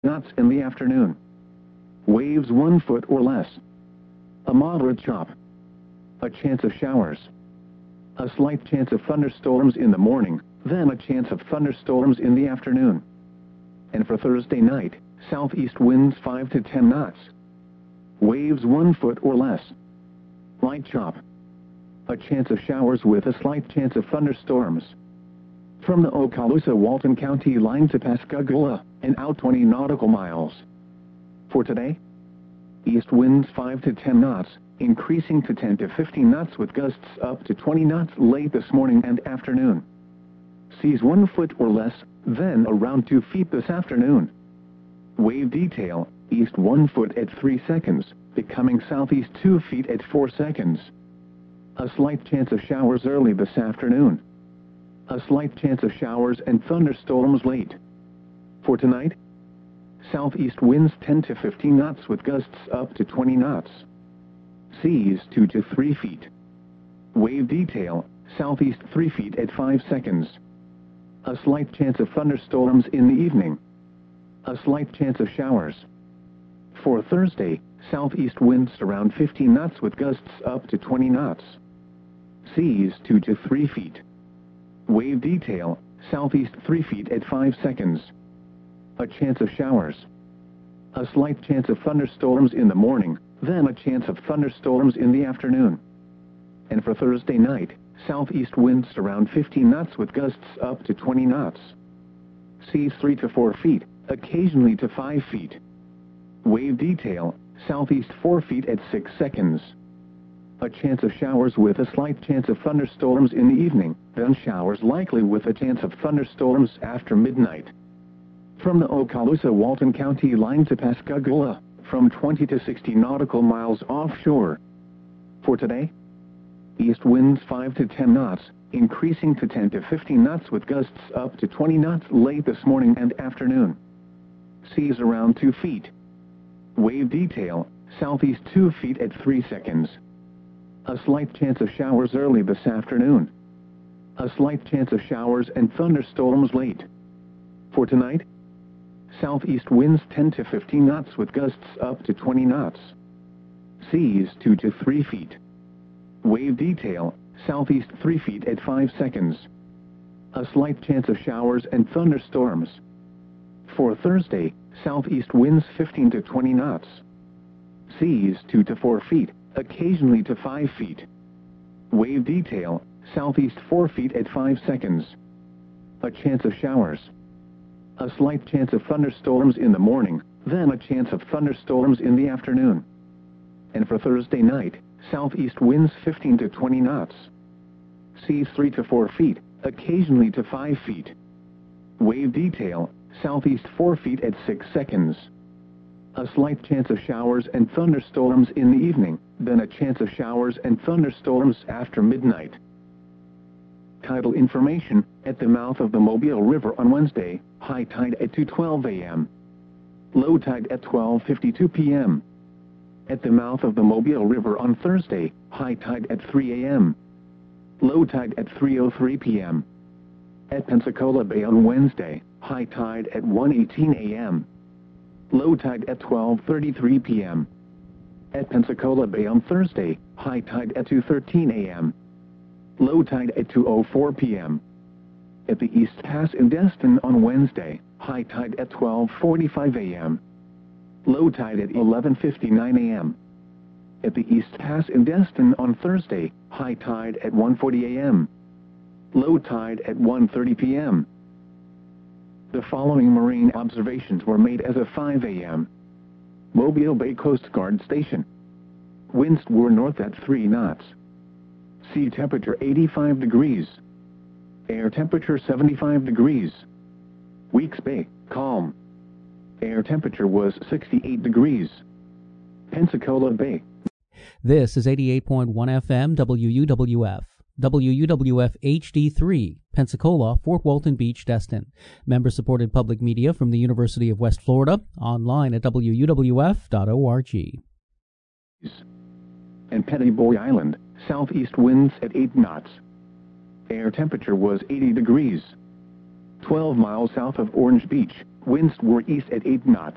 knots in the afternoon. Waves 1 foot or less. A moderate chop. A chance of showers. A slight chance of thunderstorms in the morning, then a chance of thunderstorms in the afternoon. And for Thursday night, southeast winds 5 to 10 knots. Waves 1 foot or less. Light chop. A chance of showers with a slight chance of thunderstorms. From the Okaloosa-Walton County line to Pascagoula, and out 20 nautical miles. For today, east winds 5 to 10 knots, increasing to 10 to 15 knots with gusts up to 20 knots late this morning and afternoon. Seas 1 foot or less, then around 2 feet this afternoon. Wave detail, east 1 foot at 3 seconds, becoming southeast 2 feet at 4 seconds. A slight chance of showers early this afternoon. A slight chance of showers and thunderstorms late. For tonight, southeast winds 10 to 15 knots with gusts up to 20 knots. Seas 2 to 3 feet. Wave detail, southeast 3 feet at 5 seconds. A slight chance of thunderstorms in the evening. A slight chance of showers. For Thursday, southeast winds around 15 knots with gusts up to 20 knots. Seas 2 to 3 feet. Wave detail, southeast 3 feet at 5 seconds. A chance of showers. A slight chance of thunderstorms in the morning, then a chance of thunderstorms in the afternoon. And for Thursday night, southeast winds around 15 knots with gusts up to 20 knots. Seas 3 to 4 feet, occasionally to 5 feet. Wave detail, southeast 4 feet at 6 seconds. A chance of showers with a slight chance of thunderstorms in the evening, then showers likely with a chance of thunderstorms after midnight. From the Okaloosa-Walton County line to Pascagoula, from 20 to 60 nautical miles offshore. For today, east winds 5 to 10 knots, increasing to 10 to 15 knots with gusts up to 20 knots late this morning and afternoon. Seas around 2 feet. Wave detail, southeast 2 feet at 3 seconds. A slight chance of showers early this afternoon. A slight chance of showers and thunderstorms late. For tonight, southeast winds 10 to 15 knots with gusts up to 20 knots. Seas 2 to 3 feet. Wave detail, southeast 3 feet at 5 seconds. A slight chance of showers and thunderstorms. For Thursday, southeast winds 15 to 20 knots. Seas 2 to 4 feet, occasionally to 5 feet. Wave detail, southeast 4 feet at 5 seconds. A chance of showers. A slight chance of thunderstorms in the morning, then a chance of thunderstorms in the afternoon. And for Thursday night, southeast winds 15 to 20 knots. Seas 3 to 4 feet, occasionally to 5 feet. Wave detail, southeast 4 feet at 6 seconds. A slight chance of showers and thunderstorms in the evening, then a chance of showers and thunderstorms after midnight. Tidal information, at the mouth of the Mobile River on Wednesday, high tide at 2:12 a.m. Low tide at 12:52 p.m. At the mouth of the Mobile River on Thursday, high tide at 3 a.m. Low tide at 3:03 p.m. At Pensacola Bay on Wednesday, high tide at 1:18 a.m. Low tide at 12:33 p.m. At Pensacola Bay on Thursday, high tide at 2:13 a.m. Low tide at 2:04 p.m. At the East Pass in Destin on Wednesday, high tide at 12:45 a.m. Low tide at 11:59 a.m. At the East Pass in Destin on Thursday, high tide at 1:40 a.m. Low tide at 1:30 p.m. The following marine observations were made as of 5 a.m. Mobile Bay Coast Guard Station. Winds were north at 3 knots. Sea temperature 85 degrees. Air temperature 75 degrees. Weeks Bay, calm. Air temperature was 68 degrees. Pensacola Bay. This is 88.1 FM WUWF. WUWF HD3, Pensacola, Fort Walton Beach, Destin. Member-supported public media from the University of West Florida, online at wuwf.org. And Petty Boy Island, southeast winds at 8 knots. Air temperature was 80 degrees. 12 miles south of Orange Beach, winds were east at 8 knots.